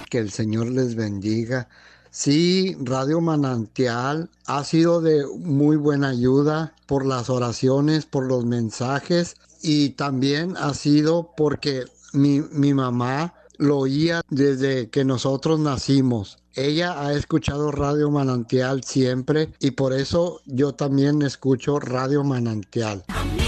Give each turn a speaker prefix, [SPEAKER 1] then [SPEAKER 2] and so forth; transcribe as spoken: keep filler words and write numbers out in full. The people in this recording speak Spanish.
[SPEAKER 1] Que el Señor les bendiga. Sí, Radio Manantial ha sido de muy buena ayuda por las oraciones, por los mensajes y también ha sido porque mi, mi mamá lo oía desde que nosotros nacimos. Ella ha escuchado Radio Manantial siempre y por eso yo también escucho Radio Manantial.